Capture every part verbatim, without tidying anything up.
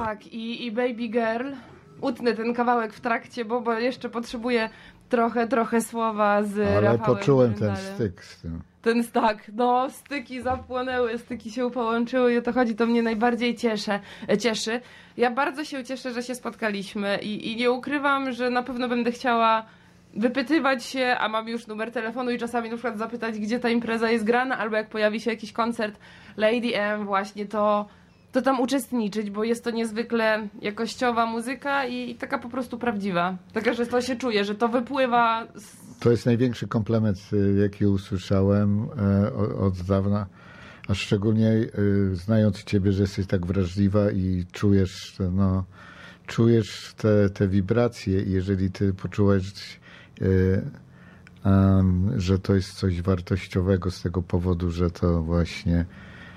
Tak, i, i Baby Girl. Utnę ten kawałek w trakcie, bo, bo jeszcze potrzebuję trochę, trochę słowa z Ale Rafałem poczułem ten Grendalem. styk z tym. Ten tak, no styki zapłonęły, styki się połączyły i o to chodzi, to mnie najbardziej cieszę, cieszy. Ja bardzo się cieszę, że się spotkaliśmy i, i nie ukrywam, że na pewno będę chciała wypytywać się, a mam już numer telefonu i czasami na przykład zapytać, gdzie ta impreza jest grana, albo jak pojawi się jakiś koncert Lady M właśnie, to, to tam uczestniczyć, bo jest to niezwykle jakościowa muzyka i, i taka po prostu prawdziwa. Taka, że to się czuje, że to wypływa z... To jest największy komplement, jaki usłyszałem od dawna, a szczególnie znając Ciebie, że jesteś tak wrażliwa i czujesz, no, czujesz te, te wibracje i jeżeli Ty poczułeś, że to jest coś wartościowego z tego powodu, że to właśnie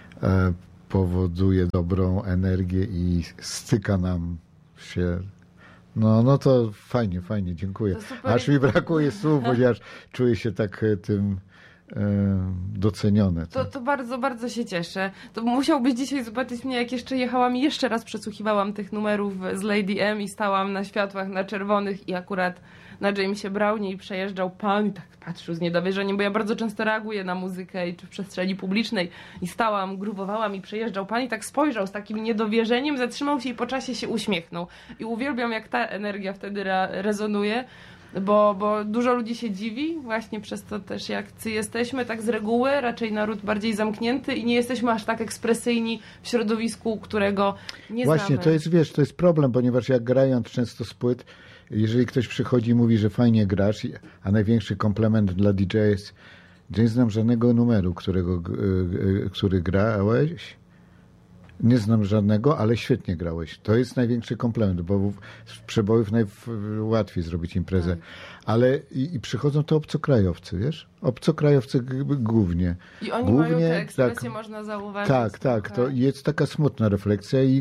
powoduje dobrą energię i styka nam się. No, no to fajnie, fajnie, dziękuję. Aż mi brakuje słów, ponieważ czuję się tak tym e, docenione. To, to bardzo, bardzo się cieszę. To musiałbyś dzisiaj zobaczyć mnie, jak jeszcze jechałam i jeszcze raz przesłuchiwałam tych numerów z Lady M i stałam na światłach na czerwonych i akurat na Jamesie Brownie i przejeżdżał pan i tak patrzył z niedowierzeniem, bo ja bardzo często reaguję na muzykę i czy w przestrzeni publicznej i stałam, grubowałam i przejeżdżał pan i tak spojrzał z takim niedowierzeniem, zatrzymał się i po czasie się uśmiechnął. I uwielbiam, jak ta energia wtedy re rezonuje, bo, bo dużo ludzi się dziwi, właśnie przez to też jakcy jesteśmy, tak z reguły, raczej naród bardziej zamknięty i nie jesteśmy aż tak ekspresyjni w środowisku, którego nie Właśnie, znamy. to jest, wiesz, to jest problem, ponieważ jak grając często z płyt, jeżeli ktoś przychodzi i mówi, że fajnie grasz, a największy komplement dla D J jest, nie znam żadnego numeru, którego, który grałeś, nie znam żadnego, ale świetnie grałeś. To jest największy komplement, bo z przebojów najłatwiej zrobić imprezę. Tak. Ale i, i przychodzą to obcokrajowcy, wiesz? Obcokrajowcy głównie. I oni głównie, mają tę ekspresję, tak, można zauważyć. Tak, tak. To jest taka smutna refleksja i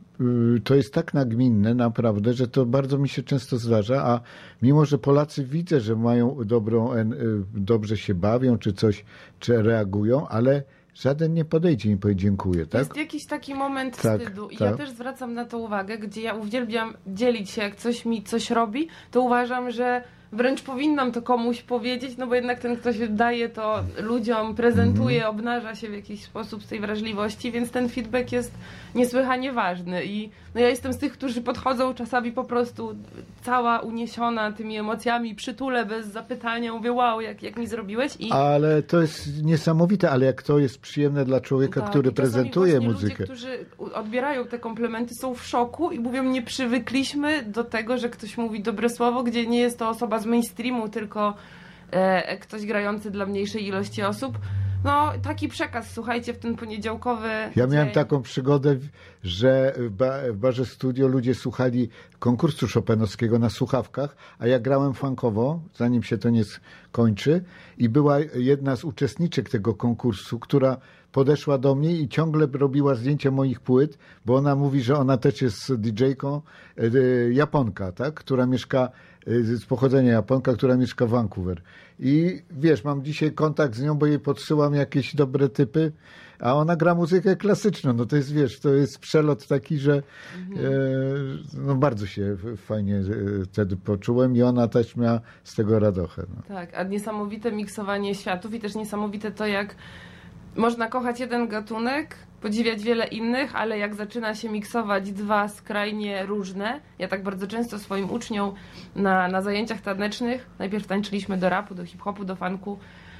to jest tak nagminne naprawdę, że to bardzo mi się często zdarza, a mimo, że Polacy widzę, że mają dobrą, dobrze się bawią, czy coś, czy reagują, ale żaden nie podejdzie i mi powie dziękuję, tak? Jest jakiś taki moment tak, wstydu i tak. ja też zwracam na to uwagę, gdzie ja uwielbiam dzielić się, jak coś mi coś robi, to uważam, że wręcz powinnam to komuś powiedzieć, no bo jednak ten ktoś daje to ludziom, prezentuje, mm. obnaża się w jakiś sposób z tej wrażliwości, więc ten feedback jest niesłychanie ważny i no ja jestem z tych, którzy podchodzą czasami po prostu cała uniesiona tymi emocjami, przytulę bez zapytania, mówię wow, jak, jak mi zrobiłeś. I... Ale to jest niesamowite, ale jak to jest przyjemne dla człowieka, tak, który prezentuje muzykę. Ludzie, którzy odbierają te komplementy, są w szoku i mówią, nie przywykliśmy do tego, że ktoś mówi dobre słowo, gdzie nie jest to osoba z mainstreamu, tylko e, ktoś grający dla mniejszej ilości osób. No, taki przekaz, słuchajcie, w ten poniedziałkowy Ja miałem dzień. taką przygodę, że w, ba w barze studio ludzie słuchali konkursu chopinowskiego na słuchawkach, a ja grałem funkowo, zanim się to nie skończy i była jedna z uczestniczek tego konkursu, która podeszła do mnie i ciągle robiła zdjęcia moich płyt, bo ona mówi, że ona też jest didżejką, Japonka, tak, która mieszka z pochodzenia Japonka, która mieszka w Vancouver. I wiesz, mam dzisiaj kontakt z nią, bo jej podsyłam jakieś dobre typy, a ona gra muzykę klasyczną. No to jest, wiesz, to jest przelot taki, że mhm. e, no bardzo się fajnie wtedy poczułem i ona też miała z tego radochę. No. Tak, a niesamowite miksowanie światów i też niesamowite to, jak można kochać jeden gatunek, podziwiać wiele innych, ale jak zaczyna się miksować dwa skrajnie różne, ja tak bardzo często swoim uczniom na, na zajęciach tanecznych, najpierw tańczyliśmy do rapu, do hip-hopu, do funku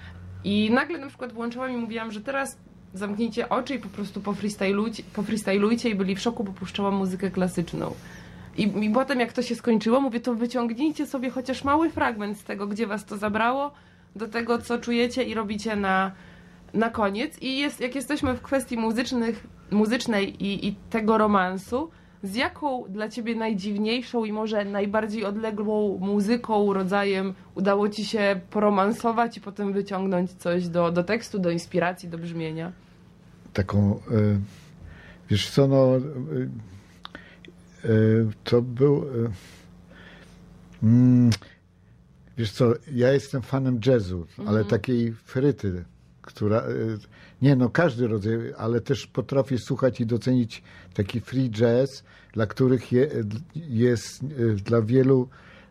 i nagle na przykład włączyłam i mówiłam, że teraz zamknijcie oczy i po prostu pofreestylujcie, pofreestylujcie i byli w szoku, bo puszczałam muzykę klasyczną. I, I potem jak to się skończyło, mówię, to wyciągnijcie sobie chociaż mały fragment z tego, gdzie was to zabrało, do tego, co czujecie i robicie na na koniec. I jest, jak jesteśmy w kwestii muzycznych, muzycznej i, i tego romansu, z jaką dla ciebie najdziwniejszą i może najbardziej odległą muzyką, rodzajem udało ci się poromansować i potem wyciągnąć coś do, do tekstu, do inspiracji, do brzmienia? Taką, y, wiesz co, no y, y, to był y, mm, wiesz co, ja jestem fanem jazzu, ale mm. takiej fryty która... Nie no, każdy rodzaj, ale też potrafię słuchać i docenić taki free jazz, dla których je, jest dla wielu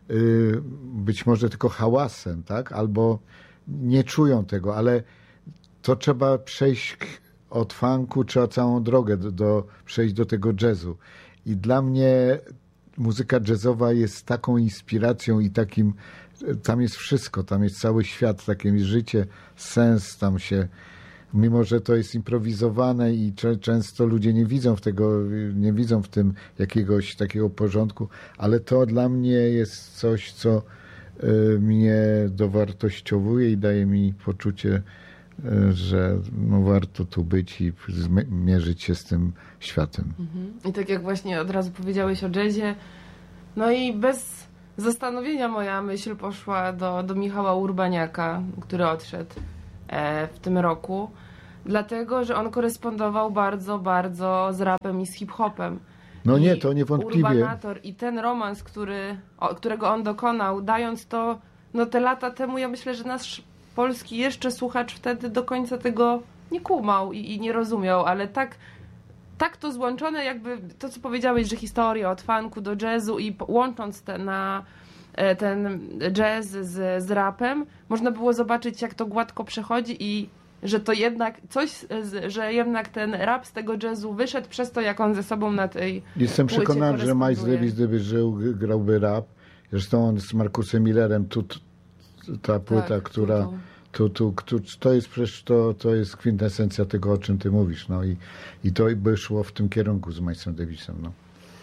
być może tylko hałasem, tak? Albo nie czują tego, ale to trzeba przejść od funku, trzeba całą drogę do, do, przejść do tego jazzu. I dla mnie muzyka jazzowa jest taką inspiracją i takim, tam jest wszystko, tam jest cały świat, takie jest życie, sens tam się, mimo że to jest improwizowane i cze, często ludzie nie widzą w tego, nie widzą w tym jakiegoś takiego porządku, ale to dla mnie jest coś, co y, mnie dowartościowuje i daje mi poczucie, y, że no, warto tu być i mierzyć się z tym światem. Mhm. I tak jak właśnie od razu powiedziałeś o jazzie, no i bez zastanowienia moja myśl poszła do, do Michała Urbaniaka, który odszedł e, w tym roku, dlatego, że on korespondował bardzo, bardzo z rapem i z hip-hopem. No I nie, to niewątpliwie. Urbanator i ten romans, który, o, którego on dokonał, dając to no te lata temu, ja myślę, że nasz polski jeszcze słuchacz wtedy do końca tego nie kumał i, i nie rozumiał, ale tak tak to złączone, jakby to, co powiedziałeś, że historia od funku do jazzu i łącząc te na ten jazz z, z rapem, można było zobaczyć, jak to gładko przechodzi i że to jednak coś, że jednak ten rap z tego jazzu wyszedł przez to, jak on ze sobą na tej Jestem przekonany, że Miles Davis, gdyby żył, grałby rap. Zresztą on z Markusem Millerem, tu, tu, ta płyta, tak, która... Tu, tu. Tu, tu, tu, to jest przecież to, to jest kwintesencja tego, o czym ty mówisz. No i, i to by szło w tym kierunku z Milesem Davisem. No,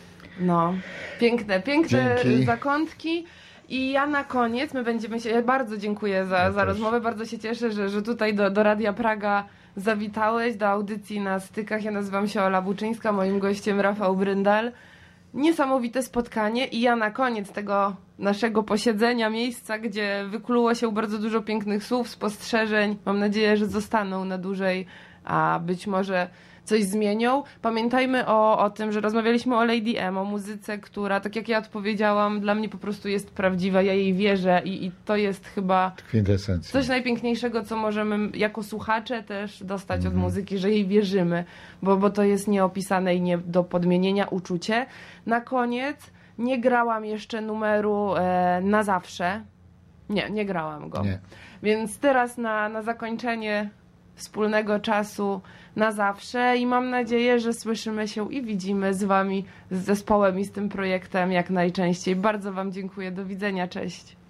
no piękne, piękne Dzięki. zakątki. I ja na koniec, my będziemy się, ja bardzo dziękuję za, ja za rozmowę, bardzo się cieszę, że, że tutaj do, do Radia Praga zawitałeś, do audycji na Stykach. Ja nazywam się Ola Buczyńska, moim gościem Rafał Bryndal. Niesamowite spotkanie i ja na koniec tego naszego posiedzenia, miejsca, gdzie wykluło się bardzo dużo pięknych słów, spostrzeżeń, mam nadzieję, że zostaną na dłużej, a być może coś zmienią. Pamiętajmy o, o tym, że rozmawialiśmy o Lady M, o muzyce, która, tak jak ja odpowiedziałam, dla mnie po prostu jest prawdziwa, ja jej wierzę i, i to jest chyba coś najpiękniejszego, co możemy jako słuchacze też dostać mm. od muzyki, że jej wierzymy, bo, bo to jest nieopisane i nie do podmienienia uczucie. Na koniec nie grałam jeszcze numeru e, Na Zawsze. Nie, nie grałam go. Nie. Więc teraz na, na zakończenie wspólnego czasu Na Zawsze i mam nadzieję, że słyszymy się i widzimy z wami, z zespołem i z tym projektem jak najczęściej. Bardzo wam dziękuję. Do widzenia. Cześć.